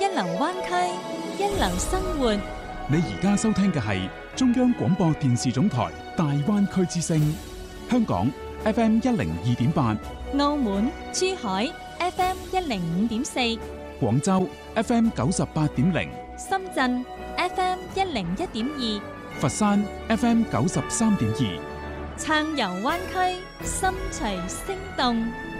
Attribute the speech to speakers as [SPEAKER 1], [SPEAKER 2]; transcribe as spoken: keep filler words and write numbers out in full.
[SPEAKER 1] 一流灣區，一流生活。
[SPEAKER 2] 你而家收聽嘅係中央廣播電視總台大灣區之聲，香港 F M 一零二點八，
[SPEAKER 1] 澳門、珠海 F M 一零五點四，
[SPEAKER 2] 廣州 F M 九十八點零，
[SPEAKER 1] 深圳 F M 一零一點二，
[SPEAKER 2] 佛山 F M 九十三點二，
[SPEAKER 1] 暢遊灣區，心隨聲動。